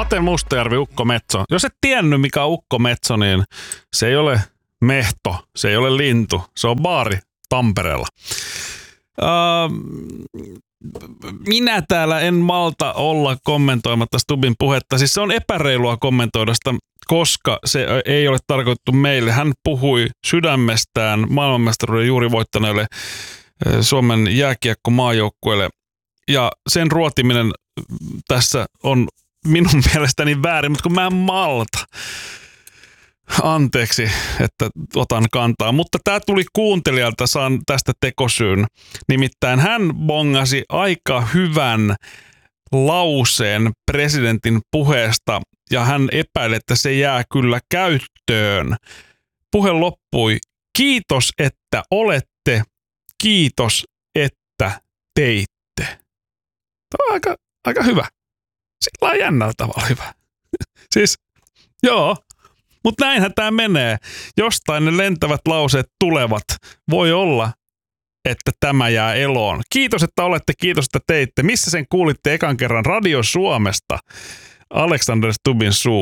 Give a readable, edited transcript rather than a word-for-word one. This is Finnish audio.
Pate Mustajärvi, Ukko Metso. Jos et tiennyt mikä on Ukko Metso, niin se ei ole mehto, se ei ole lintu, se on baari Tampereella. Minä täällä en malta olla kommentoimatta Stubbin puhetta. Siis se on epäreilua kommentoida sitä, koska se ei ole tarkoitettu meille. Hän puhui sydämestään maailmanmestaruuden juuri voittaneelle Suomen jääkiekko-maajoukkueelle. Ja sen ruotiminen tässä on minun mielestäni väärin, mutta kun mä en malta. Anteeksi, että otan kantaa, mutta tämä tuli kuuntelijalta, saan tästä tekosyyn. Nimittäin hän bongasi aika hyvän lauseen presidentin puheesta ja hän epäili, että se jää kyllä käyttöön. Puhe loppui. Kiitos, että olette. Kiitos, että teitte. Tämä on aika hyvä. Sillä on jännällä tavalla hyvä. Siis, joo. Mutta näinhän tämä menee. Jostain ne lentävät lauseet tulevat. Voi olla, että tämä jää eloon. Kiitos, että olette. Kiitos, että teitte. Missä sen kuulitte ekan kerran Radio Suomesta? Alexander Stubbin suu.